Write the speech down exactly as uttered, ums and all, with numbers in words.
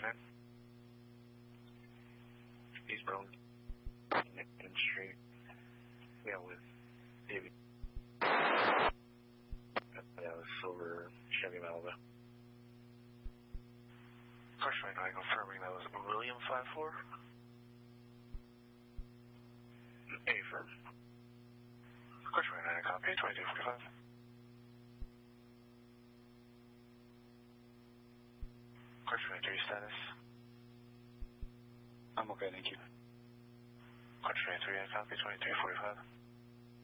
twenty-nine. Eastbound Nixon Street. Yeah, with David. That was silver Chevy Malibu. Car twenty-nine confirming that was William five four. A firm. Car twenty-nine, copy, twenty-two forty-five. Car twenty-three status. I'm okay, thank you. Car twenty-three, I copy, twenty-three forty-five.